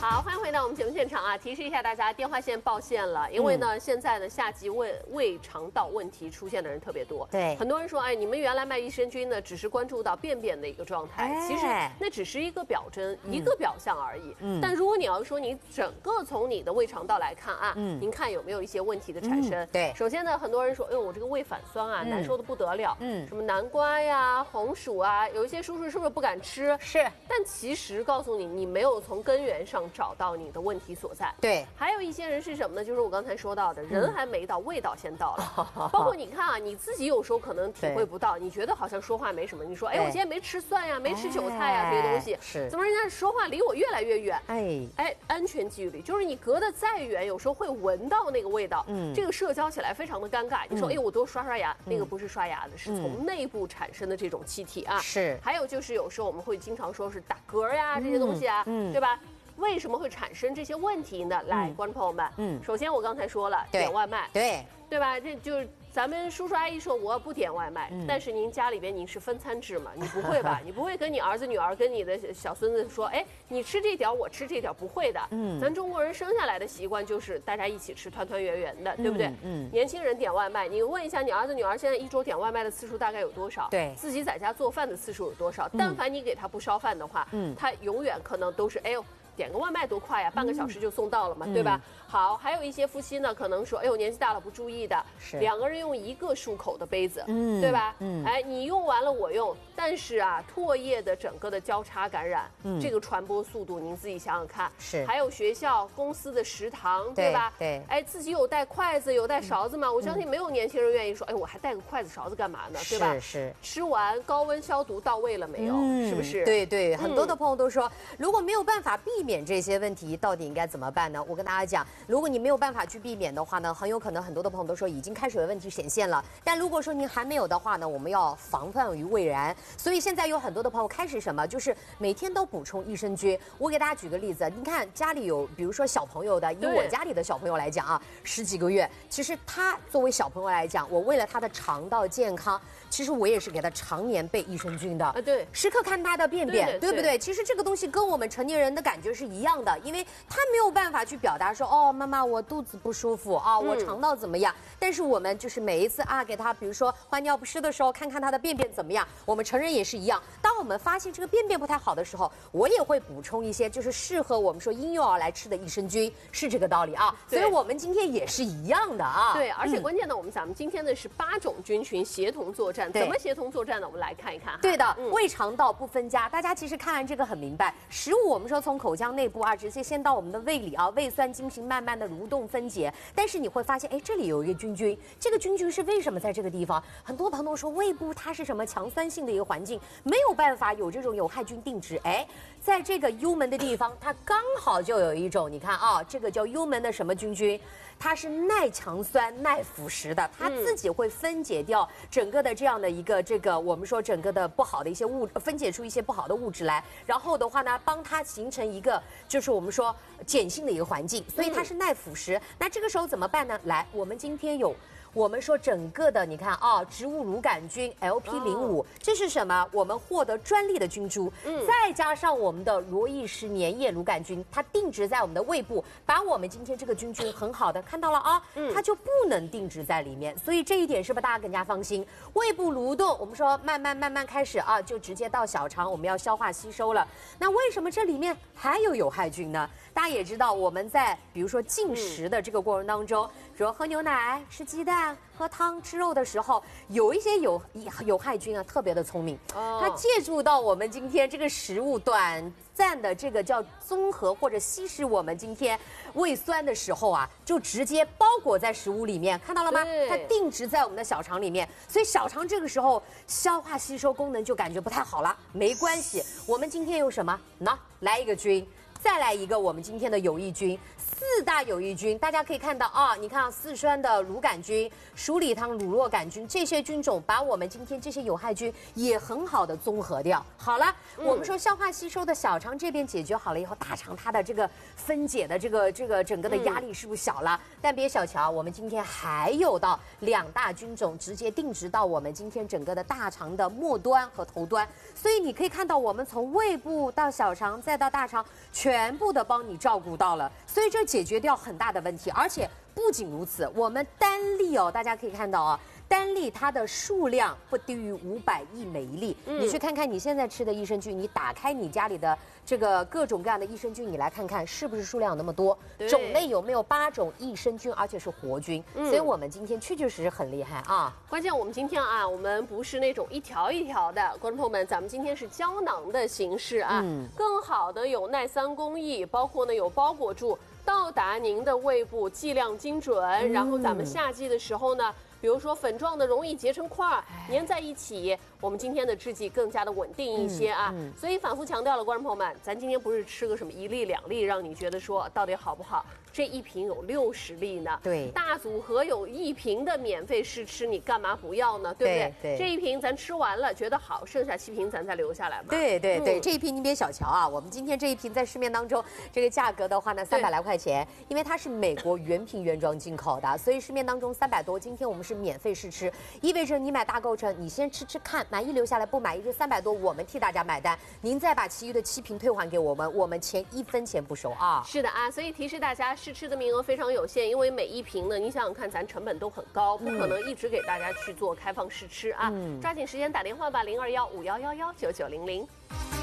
好，欢迎回到我们节目现场啊！提示一下大家，电话线报线了，因为呢，现在呢夏季胃肠道问题出现的人特别多。 对， 很多人说，哎，你们原来卖益生菌呢，只是关注到便便的一个状态，其实那只是一个表征，一个表象而已。但如果你要说你整个从你的胃肠道来看啊，您看有没有一些问题的产生？ 对， 首先呢，很多人说，哎呦，我这个胃反酸啊，难受的不得了。什么南瓜呀、红薯啊，有一些叔叔是不是不敢吃？ 是， 但其实告诉你，你没有从根源上找到你的问题所在。 对， 还有一些人是什么呢？就是我刚才说到的，人还没到，味道先到了。包括你看啊，你自己有时候可能体会不到，你觉得好像说话没什么，你说，哎，我今天没吃蒜呀，没吃韭菜呀，这些东西， 是， 怎么人家说话离我越来越远？哎，安全距离，就是你隔得再远，有时候会闻到那个味道。这个社交起来非常的尴尬。你说，哎，我多刷牙，那个不是刷牙的，是从内部产生的这种气体啊。 是， 还有就是有时候我们会经常说是打嗝呀，这些东西啊，对吧？为什么会产生这些问题呢？来，观众朋友们，首先我刚才说了，点外卖，对吧？这就是咱们叔叔阿姨说我不点外卖，但是您家里边您是分餐制嘛？你不会吧？你不会跟你儿子女儿跟你的小孙子说，哎，你吃这点我吃这点，不会的。咱中国人生下来的习惯就是大家一起吃，团团圆圆的，对不对？年轻人点外卖，你问一下你儿子女儿现在一周点外卖的次数大概有多少？ 对， 自己在家做饭的次数有多少？但凡你给他不烧饭的话，他永远可能都是哎呦。点个外卖多快呀，半个小时就送到了嘛，对吧？好，还有一些夫妻呢，可能说，哎呦，年纪大了不注意的，两个人用一个漱口的杯子，对吧？哎，你用完了我用，但是啊，唾液的整个的交叉感染，这个传播速度您自己想想看。 是， 还有学校、公司的食堂，对吧？ 对， 哎，自己有带筷子、有带勺子吗？我相信没有年轻人愿意说，哎，我还带个筷子、勺子干嘛呢？对吧？ 是， 吃完高温消毒到位了没有？是不是？ 对，很多的朋友都说，如果没有办法避免这些问题，到底应该怎么办呢？我跟大家讲，如果你没有办法去避免的话呢，很有可能很多的朋友都说已经开始有问题显现了。但如果说您还没有的话呢，我们要防范于未然。所以现在有很多的朋友开始什么，就是每天都补充益生菌。我给大家举个例子，你看家里有，比如说小朋友的，以我家里的小朋友来讲啊，10几个月，其实他作为小朋友来讲，我为了他的肠道健康，其实我也是给他常年备益生菌的。 对， 时刻看他的便便，对不对？其实这个东西跟我们成年人的感觉是一样的，因为他没有办法去表达说，哦，妈妈我肚子不舒服啊，我肠道怎么样？但是我们就是每一次啊，给他比如说换尿不湿的时候，看看他的便便怎么样。我们成人也是一样，当我们发现这个便便不太好的时候，我也会补充一些就是适合我们说婴幼儿来吃的益生菌，是这个道理啊。所以我们今天也是一样的啊。 对，而且关键呢，咱们今天的是8种菌群协同作战，怎么协同作战呢？我们来看一看。 对的，胃肠道不分家，大家其实看完这个很明白。食物我们说从口腔内部啊，直接先到我们的胃里啊，胃酸进行慢慢的蠕动分解。但是你会发现，哎，这里有一个菌群，这个菌群是为什么在这个地方？很多朋友说胃部它是什么强酸性的一个环境，没有办法有这种有害菌定植。哎，在这个幽门的地方，它刚好就有一种，你看啊，这个叫幽门的什么菌群？它是耐强酸、耐腐蚀的，它自己会分解掉整个的这样的一个这个我们说整个的不好的一些分解出一些不好的物质来，然后的话呢，帮它形成一个就是我们说碱性的一个环境，所以它是耐腐蚀。那这个时候怎么办呢？来，我们今天有。我们说整个的，你看啊，植物乳杆菌 LP05，这是什么？我们获得专利的菌株，再加上我们的罗伊氏粘液乳杆菌，它定植在我们的胃部，把我们今天这个菌群很好的看到了啊，它就不能定植在里面，所以这一点是不是大家更加放心？胃部蠕动，我们说慢慢开始啊，就直接到小肠，我们要消化吸收了。那为什么这里面还有害菌呢？大家也知道，我们在比如说进食的这个过程当中，比如喝牛奶、吃鸡蛋、喝汤、吃肉的时候，有一些有害菌啊，特别的聪明，它借助到我们今天这个食物短暂的这个叫综合或者稀释我们今天胃酸的时候啊，就直接包裹在食物里面，看到了吗？它定植在我们的小肠里面，所以小肠这个时候消化吸收功能就感觉不太好了。没关系，我们今天有什么？来一个菌。再来一个我们今天的有益菌 4大有益菌，大家可以看到啊，你看4酸的乳杆菌、鼠李汤乳酪杆菌这些菌种，把我们今天这些有害菌也很好的综合掉。好了，我们说消化吸收的小肠这边解决好了以后，大肠它的这个分解的这个整个的压力是不是小了？但别小瞧，我们今天还有到2大菌种直接定植到我们今天整个的大肠的末端和头端，所以你可以看到我们从胃部到小肠再到大肠，全部的帮你照顾到了，所以这解决掉很大的问题。而且不仅如此，我们单粒大家可以看到啊。单粒它的数量不低于500亿每一粒，你去看看你现在吃的益生菌，你打开你家里的这个各种各样的益生菌，你来看看是不是数量有那么多，种类有没有8种益生菌，而且是活菌，所以我们今天确确实实很厉害啊。 关键我们今天啊，我们不是那种一条一条的，观众朋友们，咱们今天是胶囊的形式啊，更好的有耐3工艺，包括呢有包裹住，到达您的胃部，剂量精准，然后咱们夏季的时候呢。比如说粉状的容易结成块儿，粘在一起。我们今天的制剂更加的稳定一些啊，所以反复强调了，观众朋友们，咱今天不是吃个什么1粒2粒，让你觉得说到底好不好？这一瓶有60粒呢， 对， 大组合有1瓶的免费试吃，你干嘛不要呢？对不对？ 对， 这一瓶咱吃完了觉得好，剩下7瓶咱再留下来嘛。 对，这一瓶你别小瞧啊，我们今天这一瓶在市面当中这个价格的话呢，300来块钱，因为它是美国原瓶原装进口的，所以市面当中300多，今天我们是免费试吃，意味着你买大购成，你先吃吃看，满意留下来，不满意这300多我们替大家买单，您再把其余的7瓶退还给我们，我们钱1分钱不收啊。 是的啊，所以提示大家试吃的名额非常有限，因为每一瓶呢，你想想看，咱成本都很高，不可能一直给大家去做开放试吃啊。抓紧时间打电话吧，0215111990。